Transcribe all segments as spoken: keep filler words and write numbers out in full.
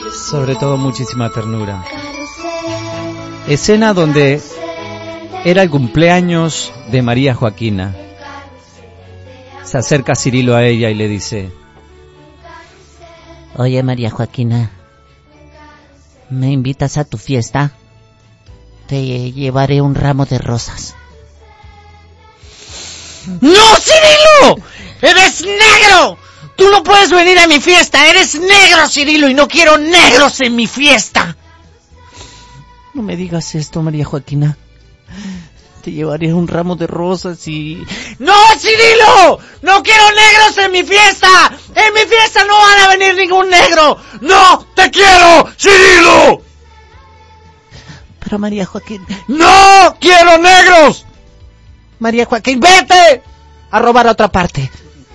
sobre todo muchísima ternura. Escena donde era el cumpleaños de María Joaquina. Se acerca Cirilo a ella y le dice: oye, María Joaquina, ¿me invitas a tu fiesta? Te llevaré un ramo de rosas. ¡No, Cirilo! ¡Eres negro! ¡Tú no puedes venir a mi fiesta! ¡Eres negro, Cirilo! ¡Y no quiero negros en mi fiesta! No me digas esto, María Joaquina. Te llevaré un ramo de rosas y... ¡No, Cirilo! ¡No quiero negros en mi fiesta! ¡En mi fiesta no van a venir ningún negro! ¡No te quiero, Cirilo! Pero María Joaquina... ¡No quiero negros! María Joaquín, vete a robar a otra parte.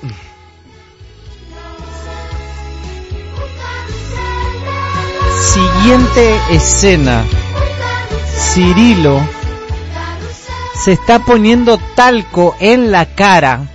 Siguiente escena. Cirilo se está poniendo talco en la cara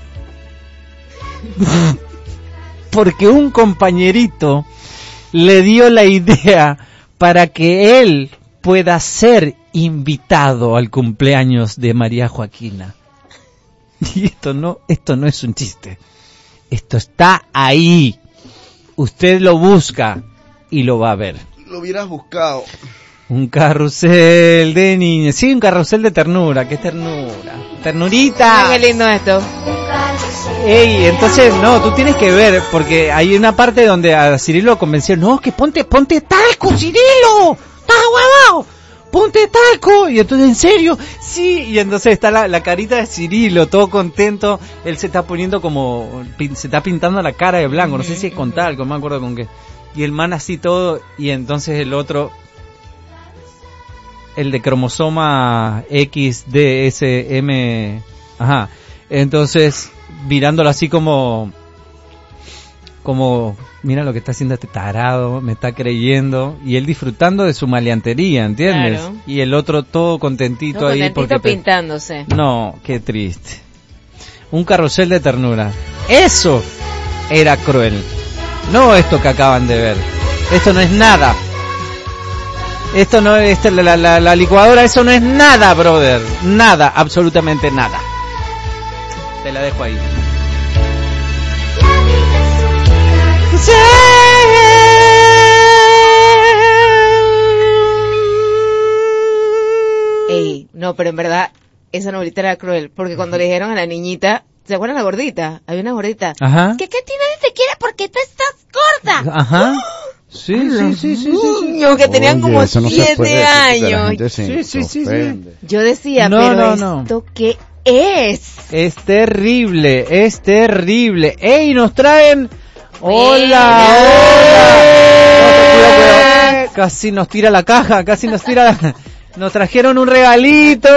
porque un compañerito le dio la idea para que él pueda ser invitado al cumpleaños de María Joaquina. Y esto no, esto no es un chiste. Esto está ahí. Usted lo busca y lo va a ver. Lo hubieras buscado. Un carrusel de niños. Sí, un carrusel de ternura. ¿Qué ternura? Ternurita. Qué lindo esto. Ey, entonces, no, tú tienes que ver, porque hay una parte donde a Cirilo lo convenció. No, que ponte, ponte talco, Cirilo. ¡Estás huevado! Ponte talco. Y entonces, ¿en serio? Sí. Y entonces está la, la carita de Cirilo, todo contento. Él se está poniendo como, se está pintando la cara de blanco. No sé si es con talco, no me acuerdo con qué. Y el man así todo, y entonces el otro, el de cromosoma X D S M, ajá, entonces mirándolo así como, como, mira lo que está haciendo este tarado, me está creyendo, y él disfrutando de su maleantería, ¿entiendes? Claro. Y el otro todo contentito, todo ahí contentito porque te... pintándose. No, qué triste. Un carrusel de ternura. Eso era cruel. No esto que acaban de ver. Esto no es nada. Esto no es la, la, la, la licuadora, eso no es nada, brother. Nada, absolutamente nada. Te la dejo ahí. Ey, no, pero en verdad esa novelita era cruel, porque cuando le dijeron a la niñita, ¿se acuerdan la gordita? Había una gordita. Ajá. ¿Qué, qué tiene de tequila porque tú estás gorda? Ajá. Sí, sí, sí, sí, sí. Niños que tenían Oye, como eso no se siete puede, años. porque la gente se Sí, sí, sí, sí. ofende. Yo decía, No, pero no, no. ¿esto qué es? Es terrible, es terrible. ¡Ey, nos traen! ¡Hola! ¡Hola! Cuidado, cuidado. Casi nos tira la caja, casi nos tira la... Nos trajeron un regalito.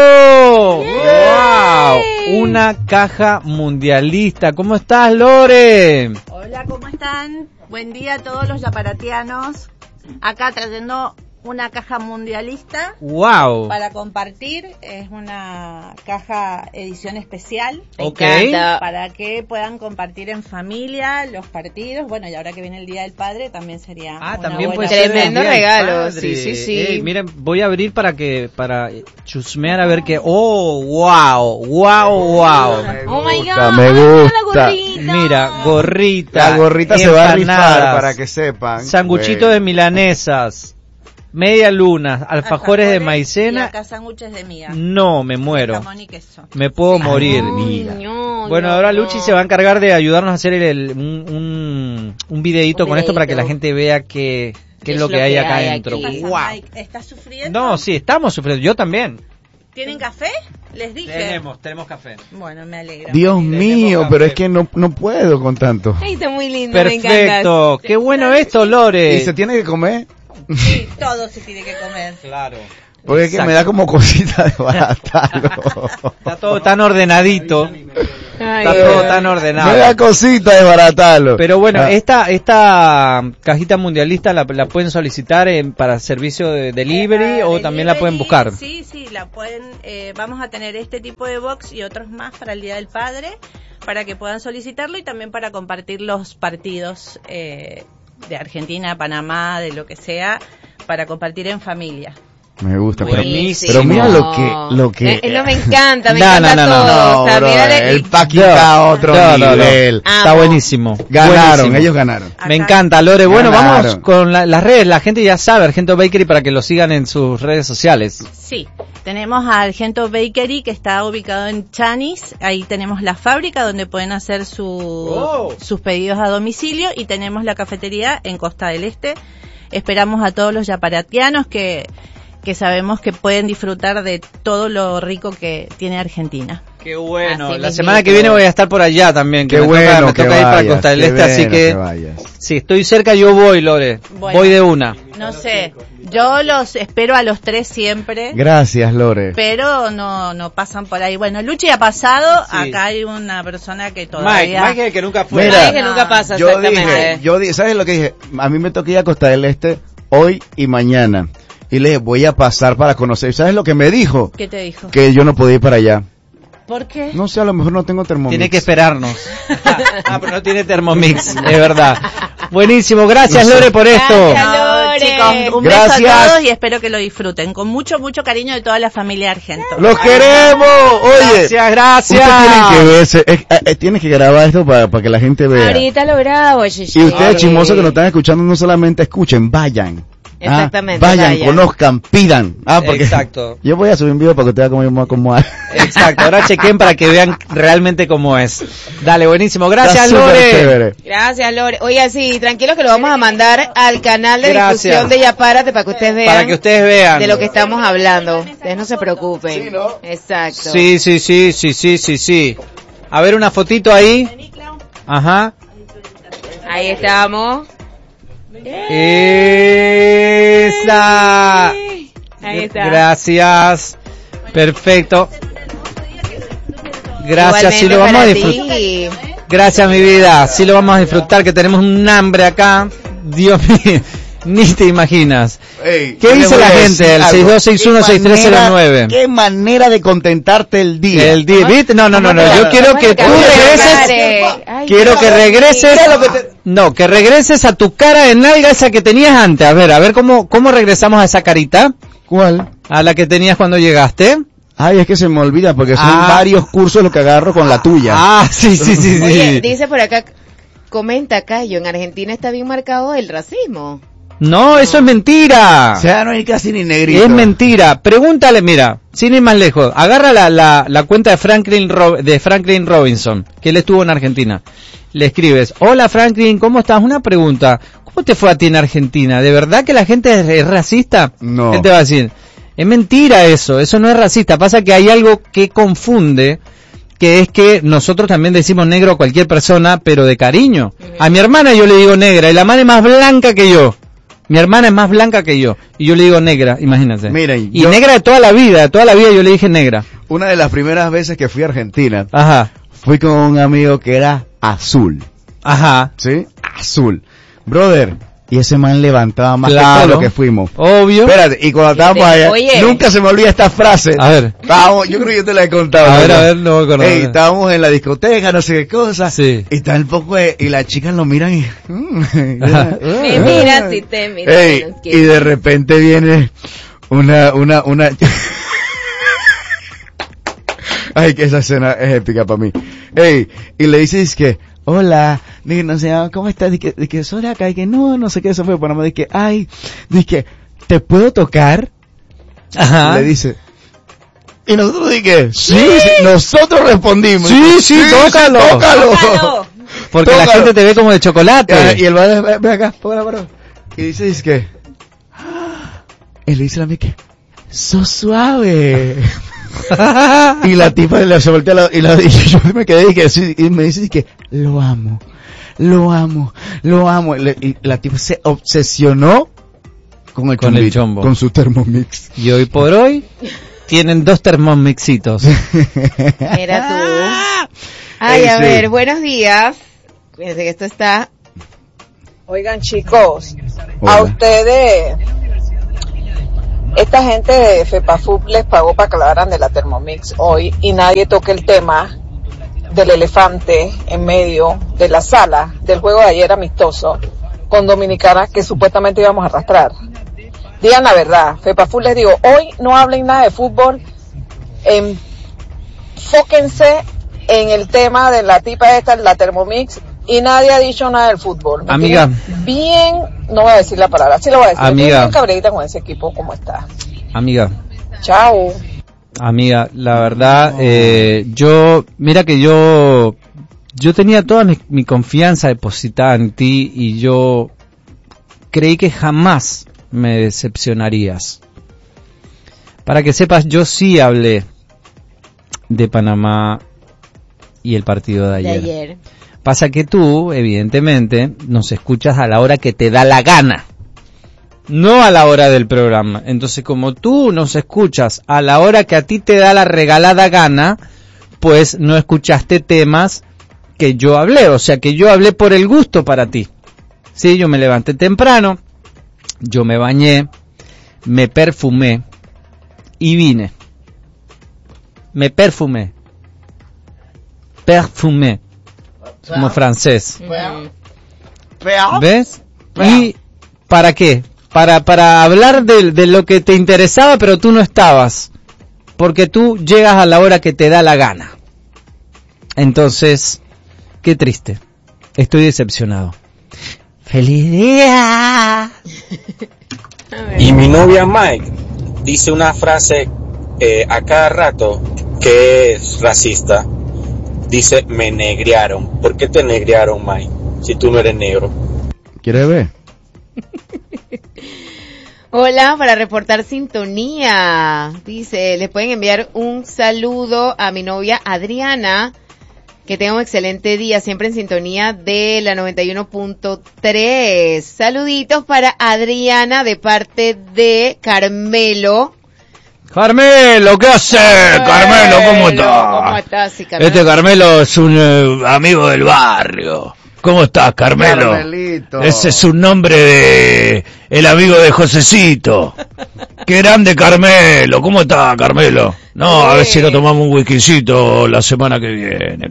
¡Wow! Una caja mundialista. ¿Cómo estás, Lore? Hola, ¿cómo están? Buen día a todos los yaparatianos. Acá trayendo una caja mundialista ¡Wow! para compartir. Es una caja edición especial. Me Ok. encanta. Para que puedan compartir en familia los partidos. Bueno, y ahora que viene el Día del Padre también sería Ah, una también buena puede ser Tremendo el Día del regalo, Padre. sí, sí, sí. Ey, miren, voy a abrir para que para chusmear a ver qué. ¡Oh, wow! ¡Wow, wow! Oh my gusta, God, me mira gusta. la gorrita. Mira, gorrita. La gorrita se va a rifar empanadas, para que sepan. sanguchito Bueno. de milanesas, media luna, alfajores de maicena. Y acá sándwiches de miga. No, me muero. Jamón y queso. Me puedo Sí. morir. Ay, no, Bueno, no, ahora no. Luchi se va a encargar de ayudarnos a hacer el, el- un, un, un videíto Un con esto para que videíto. la gente vea qué, qué es lo que hay acá adentro. aquí? ¿Qué pasa, ¡Wow! Mike? ¿Estás sufriendo? No, sí, estamos sufriendo. Yo también. ¿Tienen café? Les dije. Tenemos, tenemos café. Bueno, me alegra. Dios me alegra. mío, Tenemos pero café. es que no, no puedo con tanto. Ay, está muy lindo, me encanta. Perfecto. Qué bueno esto, Lore. ¿Y se tiene que comer? Sí, todo se tiene que comer. Claro. Porque es que me da como cosita de baratarlo. Está todo tan ordenadito. Ay, Está Dios. todo tan ordenado. Me da cosita de baratarlo. Pero bueno, Ah, esta esta cajita mundialista la, la pueden solicitar en- para servicio de delivery Eh, o para también la pueden delivery, buscar. Sí, sí, la pueden. Eh, vamos a tener este tipo de box y otros más para el Día del Padre, para que puedan solicitarlo y también para compartir los partidos eh, de Argentina, Panamá, de lo que sea, para compartir en familia. Me gusta, pero, Buenísimo. pero mira lo que, lo que. Eh, eh, no, me encanta, me No, encanta no, no, no, todo. no, o sea, bro, mira de- el packing está a otro No, no, no. nivel. Ah, Está Amo. buenísimo. Ganaron, Buenísimo. ellos ganaron. Me encanta, Lore. Bueno, Ganaron. vamos con la- las redes. La gente ya sabe, Argento Bakery, para que lo sigan en sus redes sociales. Sí, tenemos a Argento Bakery, que está ubicado en Chanis. Ahí tenemos la fábrica donde pueden hacer su, Oh. sus pedidos a domicilio, y tenemos la cafetería en Costa del Este. Esperamos a todos los yaparatianos que, que sabemos que pueden disfrutar de todo lo rico que tiene Argentina. Qué bueno. Así La mismito. semana que viene voy a estar por allá también. que Qué me bueno toca, me que toca ir para vayas, Costa del qué Este, así bueno que, que vayas. si estoy cerca yo voy, Lore. Bueno. Voy de una. No sé, yo los espero a los tres siempre. Gracias, Lore. Pero no no pasan por ahí. Bueno, Luchi ha pasado. Sí. Acá hay una persona que Mike, todavía... Mike es el que nunca fue. Mira, Ay, que nunca pasa, Yo exactamente. dije, yo dije, ¿sabes lo que dije? A mí me toca ir a Costa del Este hoy y mañana. Y le dije, voy a pasar para conocer. ¿Sabes lo que me dijo? ¿Qué te dijo? Que yo no podía ir para allá. ¿Por qué? No sé, a lo mejor no tengo Thermomix. Tiene que esperarnos. Ah, pero no tiene Thermomix, es verdad. Buenísimo, gracias, No sé. Lore, por esto. Gracias. No, Lore. chicos, un Gracias. beso a todos y espero que lo disfruten. Con mucho, mucho cariño de toda la familia Argento. ¡Los queremos! Oye, Gracias, gracias. ustedes tienen que verse, eh, eh, eh, tienen que grabar esto para, para que la gente vea. Ahorita lo grabo, Shishi. Y ustedes chismosos que nos están escuchando, no solamente escuchen, vayan. Ah, Exactamente, vayan, vayan. conozcan, pidan. Ah, porque Exacto. yo voy a subir un video para que ustedes vean cómo cómo Exacto, ahora chequen para que vean realmente cómo es. Dale, buenísimo. Gracias, Está súper Lore. chévere. Gracias, Lore. Oiga, sí, tranquilo que lo vamos a mandar al canal de Gracias. difusión de Yapárate para que ustedes vean. Para que ustedes vean. de lo que estamos hablando. Ustedes no se preocupen. Sí, ¿no? Exacto. Sí, sí, sí, sí, sí, sí, sí. A ver una fotito ahí. Ajá. Ahí estamos. Esa. Ahí está. Gracias. Perfecto. Gracias, sí Igualmente lo vamos a para disfrutar. ti. Gracias, mi vida. Sí lo vamos a disfrutar, que tenemos un hambre acá. Dios mío, ni te imaginas. Ey, ¿Qué yo dice les voy la a gente? decir El algo. seis dos seis uno ¿Qué seis tres cero nueve. manera- Qué manera de contentarte el día. El día, ¿viste? No, no, no, no. Yo quiero que tú ¿Cómo te regreses. prepare? Ay, Quiero que Dios. regreses. Mira lo que te- No, que regreses a tu cara de nalga esa que tenías antes. A ver, a ver cómo, cómo regresamos a esa carita. ¿Cuál? A la que tenías cuando llegaste. Ay, es que se me olvida porque son Ah. varios cursos los que agarro con la tuya. Ah, sí, sí, sí, sí. Oye, dice por acá, comenta Cayo, en Argentina está bien marcado el racismo. No, eso es mentira. O sea, no hay casi ni negrito. Es mentira. Pregúntale, mira, sin ir más lejos, agarra la, la, la cuenta de Franklin, Ro- de Franklin Robinson, que él estuvo en Argentina. Le escribes, hola Franklin, ¿cómo estás? Una pregunta, ¿cómo te fue a ti en Argentina? ¿De verdad que la gente es, es racista? No. Él te va a decir, es mentira eso, eso no es racista. Pasa que hay algo que confunde, que es que nosotros también decimos negro a cualquier persona, pero de cariño. A mi hermana yo le digo negra, y la madre es más blanca que yo. Mi hermana es más blanca que yo, y yo le digo negra, imagínate. Miren, y yo- negra de toda la vida, de toda la vida yo le dije negra. Una de las primeras veces que fui a Argentina, Ajá, fui con un amigo que era azul. ajá, ¿Sí? Azul. Brother, y ese man levantaba más que claro, todo lo que fuimos. obvio. Espérate, y cuando estábamos allá, Oye. nunca se me olvida esta frase. A ver. Estábamos, yo creo que yo te la he contado. A ver, ¿no? a ver, no me acuerdo. Ey, estábamos en la discoteca, no sé qué cosa. Sí. Y está el poco de, y las chicas lo miran y... mm, Ajá. Me mira si te mira. Ey, menos que- y de repente viene una, una, una... Ay, que esa escena es épica para mí. Ey, y le dices que, hola, dije, no sé, ¿cómo estás? Dije, dije, soy acá, y que no, no sé qué, eso fue para mí. Dije, ay, dije, ¿te puedo tocar? Ajá. Le dice. Y nosotros dije, sí, sí, nosotros respondimos. Sí, sí, tócalo. tócalo. Tócalo. Porque la tócalo. gente te ve como de chocolate. Ah, y el va ve, ve acá, póngala, póngala. Y dice, dice que, ¡ah! Él le dice a la amiga que, sos suave. Y la tipa le se voltea la, y, la, y yo me quedé y, que, sí, y me dice que, lo amo, lo amo, lo amo. Y, le- y la tipa se obsesionó con el, Con el chombito, chombo. con su Thermomix. Y hoy por hoy tienen dos termomixitos. Mira tú. Ay, Ey, a sí. ver, buenos días. Fíjense que esto está... Oigan chicos, Hola. a ustedes, esta gente de FEPAFUP les pagó para que hablaran de la Thermomix hoy y nadie toque el tema del elefante en medio de la sala del juego de ayer amistoso con Dominicana que supuestamente íbamos a arrastrar. Digan la verdad, FEPAFUT les digo, hoy no hablen nada de fútbol, enfóquense en el tema de la tipa esta, la Thermomix, y nadie ha dicho nada del fútbol. Me amiga, bien, no voy a decir la palabra, sí lo voy a decir, amiga, bien cabreita con ese equipo como está. Amiga, chao. Amiga, la verdad, eh, yo, mira que yo, yo tenía toda mi, mi confianza depositada en ti y yo creí que jamás me decepcionarías. Para que sepas, yo sí hablé de Panamá y el partido de ayer. De ayer. Pasa que tú, evidentemente, nos escuchas a la hora que te da la gana, no a la hora del programa. Entonces, como tú nos escuchas a la hora que a ti te da la regalada gana, pues no escuchaste temas que yo hablé. O sea, que yo hablé por el gusto para ti. Sí, yo me levanté temprano, yo me bañé, me perfumé y vine. Me perfumé. Perfumé. Como francés. ¿Ves? ¿Y para qué? Para, para hablar de, de lo que te interesaba, pero tú no estabas. Porque tú llegas a la hora que te da la gana. Entonces, qué triste. Estoy decepcionado. ¡Feliz día! Y mi novia Mike dice una frase eh, a cada rato que es racista. Dice, me negrearon. ¿Por qué te negrearon, Mike? Si tú no eres negro. ¿Quieres ver? Hola, para reportar sintonía. Dice, le pueden enviar un saludo a mi novia Adriana. Que tenga un excelente día, siempre en sintonía de la noventa y uno punto tres. Saluditos para Adriana de parte de Carmelo. Carmelo, ¿qué hace? Carmelo, ¿cómo está? ¿Cómo estás? Sí, Carmelo. Este Carmelo es un eh, amigo del barrio. ¿Cómo estás, Carmelo? Carmelito. Ese es un nombre de el amigo de Josecito. Qué grande Carmelo. ¿Cómo está, Carmelo? No, a ver si nos tomamos un whiskycito la semana que viene.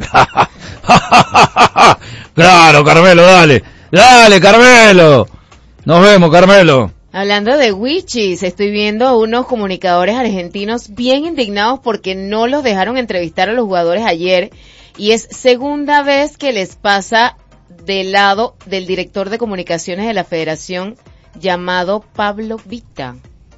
Claro, Carmelo, dale. Dale, Carmelo. Nos vemos, Carmelo. Hablando de wichis, estoy viendo a unos comunicadores argentinos bien indignados porque no los dejaron entrevistar a los jugadores ayer y es segunda vez que les pasa del lado del director de comunicaciones de la federación llamado Pablo Vita.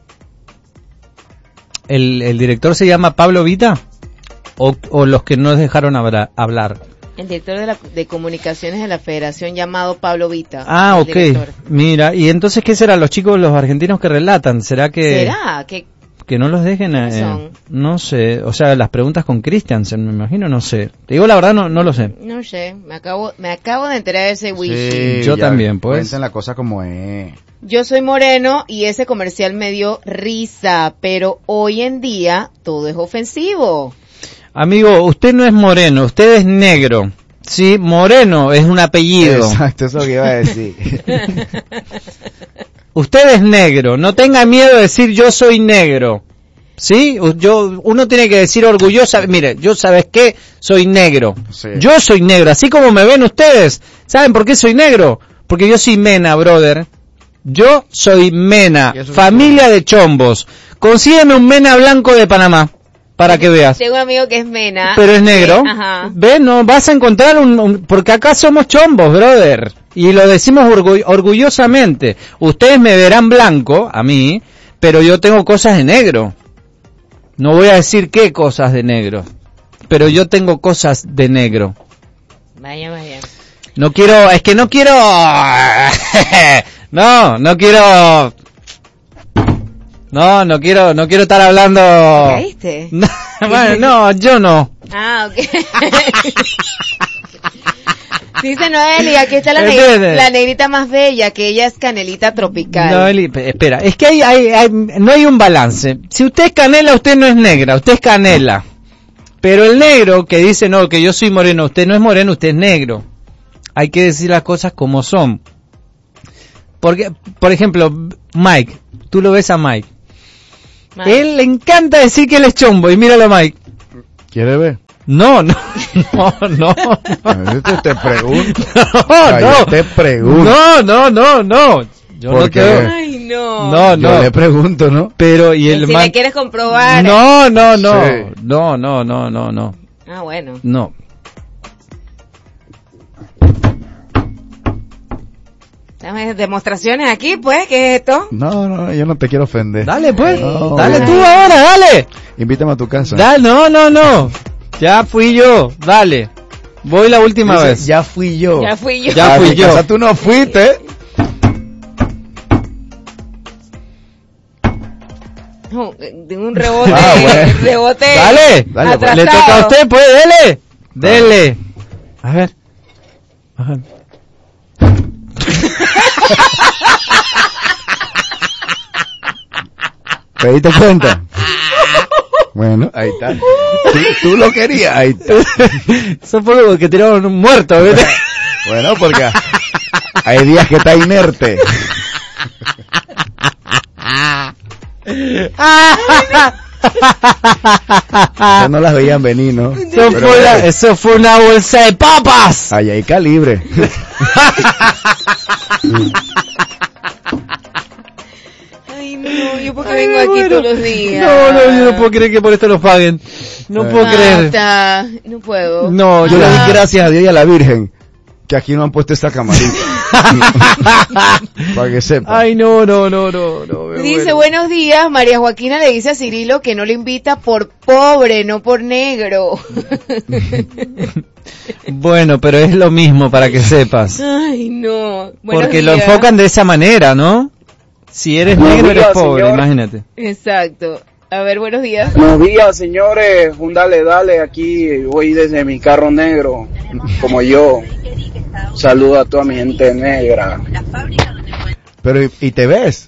¿El, el director se llama Pablo Vita? ¿O, o los que no dejaron hablar? hablar? El director de, la, de comunicaciones de la federación llamado Pablo Vita. Ah, ok. Director. Mira, ¿y entonces qué serán los chicos, los argentinos que relatan? ¿Será que... ¿Será? que Que no los dejen... Eh, son? No sé, o sea, las preguntas con Christiansen, me imagino, no sé. Te digo la verdad, no, no lo sé. No sé, me acabo, me acabo de enterar de ese wichi. Sí, Yo ya, también, pues. Cuenten la cosa como es. Yo soy moreno y ese comercial me dio risa, pero hoy en día todo es ofensivo. Amigo, usted no es moreno, usted es negro. Sí, moreno es un apellido. Exacto, eso que iba a decir. Usted es negro, no tenga miedo de decir yo soy negro. ¿Sí? Yo, uno tiene que decir orgullosa, mire, yo sabes qué, soy negro. Sí. Yo soy negro, así como me ven ustedes. ¿Saben por qué soy negro? Porque yo soy mena, brother. Yo soy mena, familia de chombos. Consígueme un mena blanco de Panamá, para que veas. Tengo un amigo que es mena. Pero es negro. Eh, ajá. ¿Ves? No, vas a encontrar un, un... Porque acá somos chombos, brother. Y lo decimos orgu- orgullosamente. Ustedes me verán blanco, a mí, pero yo tengo cosas de negro. No voy a decir qué cosas de negro, pero yo tengo cosas de negro. Vaya, vaya. No quiero, es que no quiero... No, no quiero... No, no quiero, no quiero estar hablando... ¿Te caíste? No, bueno, no, yo no. Ah, ok. Dice Noeli, aquí está la, ¿Entiendes? neg- la negrita más bella, que ella es canelita tropical. No, Eli, pe- espera, es que hay, hay, hay, no hay un balance. Si usted es canela, usted no es negra, usted es canela. Pero el negro que dice, no, que yo soy moreno, usted no es moreno, usted es negro. Hay que decir las cosas como son. Porque, por ejemplo, Mike, tú lo ves a Mike. Mike. Él le encanta decir que él es chombo, y míralo a Mike. ¿Quiere ver? No, no, no, no. Yo te, te pregunto. No, Yo no. te pregunto. No, no, no, no. Yo no Porque- te... Ay, no. No, Yo no. le pregunto, ¿no? Pero, y el si man... le quieres comprobar. No, no, no. Sí. No, no, no, no, no. Ah, bueno. No. Dame demostraciones aquí, pues, ¿qué es esto? No, no, yo no te quiero ofender. Dale, pues. No. Dale tú ahora, dale. Invítame a tu casa. Dale, no, no, no. Ya fui yo. Dale. Voy la última Dice, vez. Ya fui yo. Ya fui yo. Ya A fui mi yo. casa tú no fuiste. No, de un rebote. Ah, bueno. Rebote. Dale. Dale, pues. Le toca a usted, pues, dele. Dele. A ver. A ver. ¿Te diste cuenta? Bueno, ahí está. ¿Tú, tú lo querías, ahí está. Eso fue como que tiraron un muerto, ¿viste? Bueno, porque hay días que está inerte. Esas no las veían venir, ¿no? Eso Pero, fue, la- eh, eso fue una bolsa de papas. Ahí hay calibre. Ay, no, yo porque vengo aquí bueno. todos los días. No, no, yo no puedo creer que por esto nos paguen. No puedo creer. Basta, no puedo. No, Yo yo le la doy gracias a Dios y a la Virgen que aquí no han puesto esta camarita. Para que sepa. Ay, no, no, no, no, no. me Dice, muero. buenos días, María Joaquina le dice a Cirilo que no le invita por pobre, no por negro. Bueno, pero es lo mismo para que sepas. Ay, no. Buenos Porque lo días. enfocan de esa manera, ¿no? Si eres negro, eres días, pobre, señor. imagínate. Exacto. A ver, buenos días. Buenos días, señores. Un dale, dale aquí. Voy desde mi carro negro, como yo. Saludo a toda mi gente negra. Pero, ¿y, y te ves?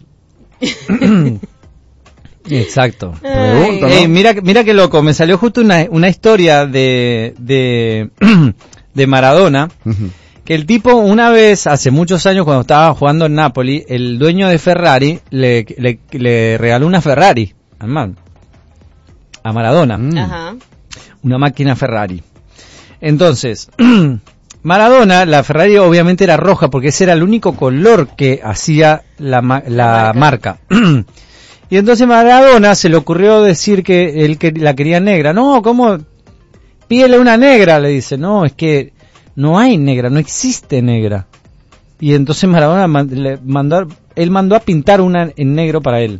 Exacto. Pregunto, ¿no? Ey, mira, mira qué loco, me salió justo una, una historia de, de, de Maradona, Ujú. que el tipo una vez, hace muchos años cuando estaba jugando en Napoli, el dueño de Ferrari le, le, le regaló una Ferrari al man, a Maradona, Mm. Ajá. una máquina Ferrari. Entonces, Maradona, la Ferrari obviamente era roja porque ese era el único color que hacía la, ma- la marca. Y entonces Maradona se le ocurrió decir que él que la quería negra. No, ¿cómo? Pídele una negra, le dice. No, es que no hay negra, no existe negra. Y entonces Maradona man- le mandó, él mandó a pintar una en negro para él.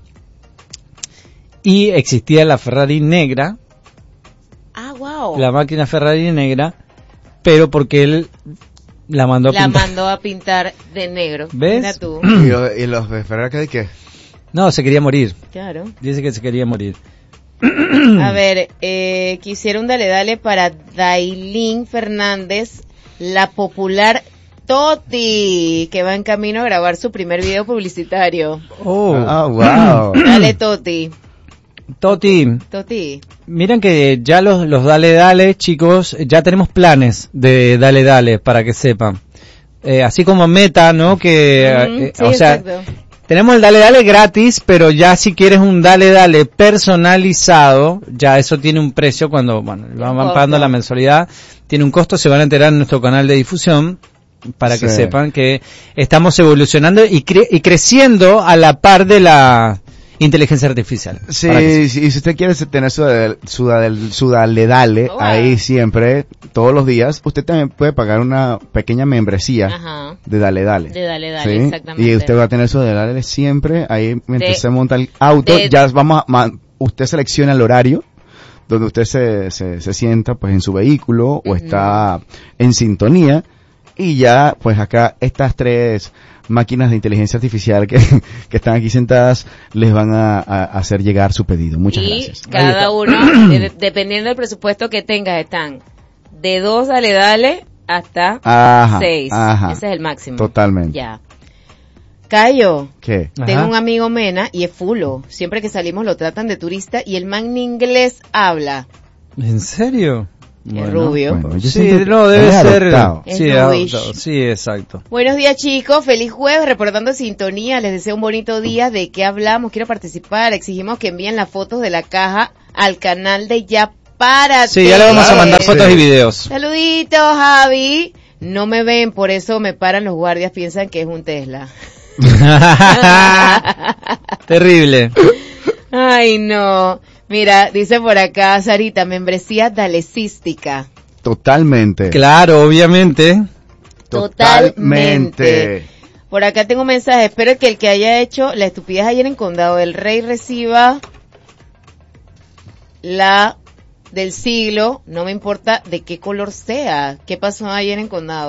Y existía la Ferrari negra, Ah, wow. la máquina Ferrari negra, pero porque él la mandó a La pintar. mandó a pintar de negro. ¿Ves? Mira tú. ¿Y, los, y los de Ferrari qué? qué? No, se quería morir. Claro. Dice que se quería morir. A ver, eh, quisiera un dale dale para Dailín Fernández, la popular Toti, que va en camino a grabar su primer video publicitario. Oh, Ah, wow. Dale Toti, Toti, Toti. miren que ya los, los Dale Dale, chicos, ya tenemos planes de Dale Dale, para que sepan. Eh, así como Meta, ¿no? Que, Ujú, eh, sí, o sea, exacto. tenemos el Dale Dale gratis, pero ya si quieres un Dale Dale personalizado, ya eso tiene un precio cuando, bueno, van costo. pagando la mensualidad, tiene un costo, se van a enterar en nuestro canal de difusión, para que Sí. sepan que estamos evolucionando y, cre- y creciendo a la par de la inteligencia artificial. Sí, Para que sí, y si usted quiere tener su, dale- su, dale- su dale dale Oh, wow. ahí siempre, todos los días, usted también puede pagar una pequeña membresía Ajá. de dale dale. De Dale Dale, ¿sí? exactamente. Y usted va a tener su dale dale siempre ahí mientras De- se monta el auto. de- ya vamos a, ma- usted selecciona el horario donde usted se, se, se sienta pues en su vehículo o está en sintonía y ya pues acá estas tres máquinas de inteligencia artificial que, que están aquí sentadas les van a, a hacer llegar su pedido. Muchas y gracias. cada uno, de- dependiendo del presupuesto que tengas, están de dos Dale Dale hasta Ajá, seis. ajá. Ese es el máximo. Totalmente. Ya. Cayo, ¿Qué? tengo Ajá. un amigo Mena y es fulo. Siempre que salimos lo tratan de turista y el man ni inglés habla. ¿En serio? Es rubio. Bueno, yo Sí, siento que no, debe es ser. adoptado. Es Sí, rubish. adoptado. Sí, exacto. Buenos días chicos, feliz jueves, reportando sintonía, les deseo un bonito día. ¿De qué hablamos? Quiero participar, exigimos que envíen las fotos de la caja al canal de Ya párate. Sí, ya le vamos a mandar fotos y videos. Saluditos, Javi. No me ven, por eso me paran los guardias, piensan que es un Tesla. Terrible. Ay, no. Mira, dice por acá, Sarita, membresía dalecística. Totalmente. Claro, obviamente. Totalmente. Por acá tengo un mensaje. Espero que el que haya hecho la estupidez ayer en Condado del Rey reciba la del siglo. No me importa de qué color sea. ¿Qué pasó ayer en Condado?